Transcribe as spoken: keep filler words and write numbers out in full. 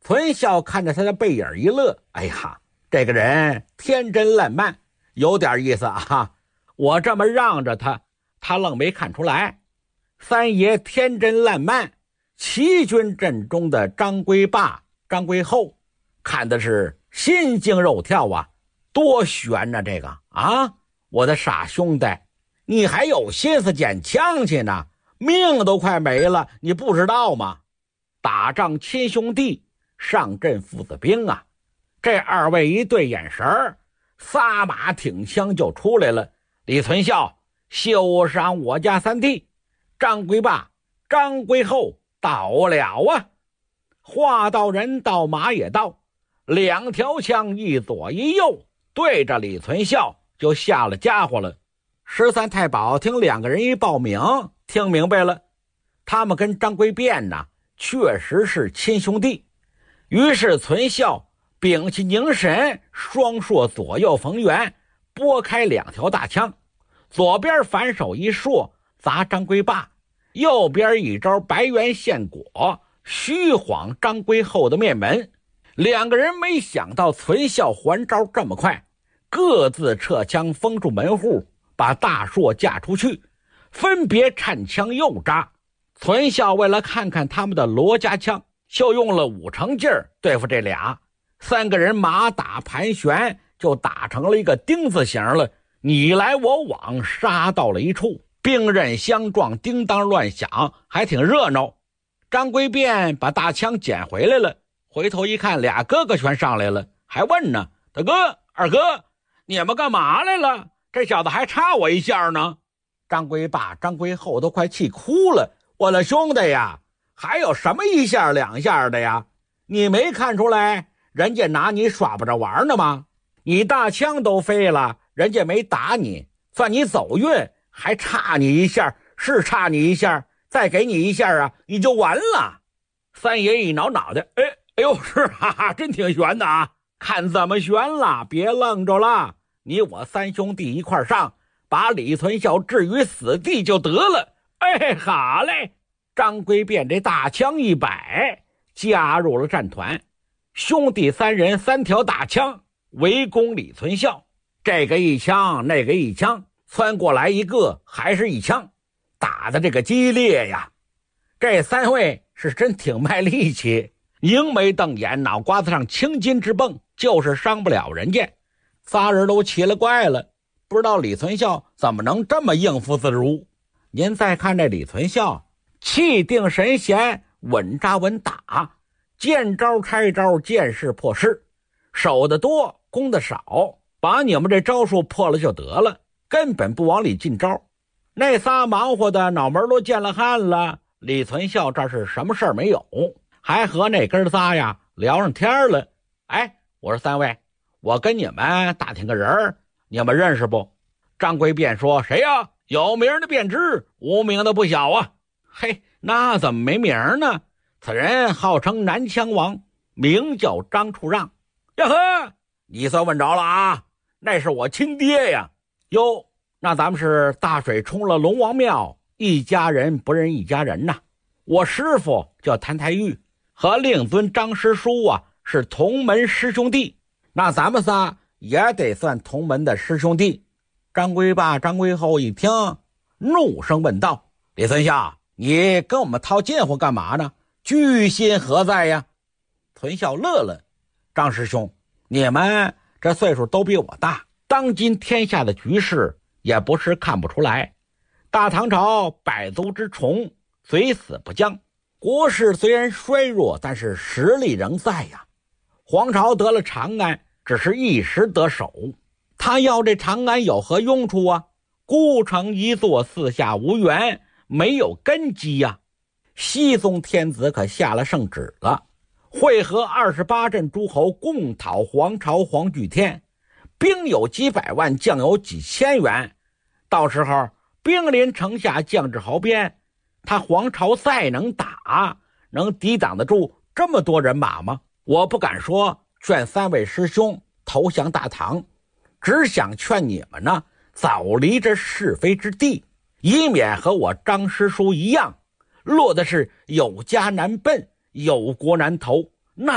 存孝看着他的背影一乐，哎呀，这个人天真烂漫，有点意思啊！我这么让着他，他愣没看出来。三爷天真烂漫，齐军阵中的张归霸、张归厚看的是心惊肉跳啊，多悬呐、啊、这个啊！我的傻兄弟，你还有心思捡枪去呢，命都快没了，你不知道吗？打仗亲兄弟，上阵父子兵啊！这二位一对眼神，撒马挺枪就出来了。李存孝，休伤我家三弟；张归霸、张归厚到了啊！话到人到，马也到，两条枪一左一右，对着李存孝就下了家伙了。十三太保听两个人一报名，听明白了，他们跟张归变呢，确实是亲兄弟。于是存孝屏气凝神，双槊左右逢源，拨开两条大枪，左边反手一槊砸张归霸，右边一招白猿献果，虚晃张归厚的面门。两个人没想到存孝还招这么快，各自撤枪封住门户，把大槊架出去，分别颤枪又扎。存孝为了看看他们的罗家枪，就用了五成劲儿对付这俩。三个人马打盘旋，就打成了一个丁字形了，你来我往，杀到了一处，兵刃相撞，叮当乱响，还挺热闹。张归变把大枪捡回来了，回头一看，俩哥哥全上来了，还问呢：大哥、二哥，你们干嘛来了？这小子还差我一下呢。张归霸、张归厚都快气哭了，我的兄弟呀，还有什么一下两下的呀？你没看出来人家拿你耍不着玩呢吗？你大枪都飞了，人家没打你，算你走运，还差你一下，是差你一下，再给你一下啊，你就完了。三爷一挠脑袋，哎哎呦，是哈哈，真挺悬的啊！看怎么悬了，别愣着了，你我三兄弟一块上，把李存孝置于死地就得了。哎，好嘞！张归变这大枪一摆，加入了战团。兄弟三人三条大枪围攻李存孝，这个一枪，那个一枪，窜过来一个还是一枪，打的这个激烈呀！这三位是真挺卖力气，凝眉瞪眼，脑瓜子上青筋直蹦，就是伤不了人家。仨人都奇了怪了，不知道李存孝怎么能这么应付自如。您再看这李存孝，气定神闲，稳扎稳打，见招拆招，见势破势，守得多，攻得少，把你们这招数破了就得了，根本不往里进招。那仨忙活的脑门都见了汗了，李存孝这是什么事儿没有，还和那哥仨呀聊上天了。哎，我说三位，我跟你们打听个人，你们认识不？张归变说：谁呀？有名的便知，无名的不晓啊。嘿，那怎么没名呢？此人号称南羌王，名叫张处让。呀呵，你算问着了啊，那是我亲爹呀。哟，那咱们是大水冲了龙王庙，一家人不认一家人呐。我师父叫谭台玉，和令尊张师叔啊是同门师兄弟，那咱们仨也得算同门的师兄弟。张归霸、张归厚一听，怒声问道：李存孝，你跟我们套近乎干嘛呢？居心何在呀？存孝乐了：张师兄，你们这岁数都比我大，当今天下的局势也不是看不出来。大唐朝百足之虫，虽死不僵，国势虽然衰弱，但是实力仍在呀。黄巢得了长安，只是一时得手，他要这长安有何用处啊？孤城一座，四下无援，没有根基呀。熹宗天子可下了圣旨了，会合二十八镇诸侯，共讨黄巢黄巨天，兵有几百万，将有几千员。到时候兵临城下，将至壕边，他黄巢再能打，能抵挡得住这么多人马吗？我不敢说劝三位师兄投降大唐，只想劝你们呢，早离这是非之地，以免和我张师叔一样，落的是有家难奔，有国难投。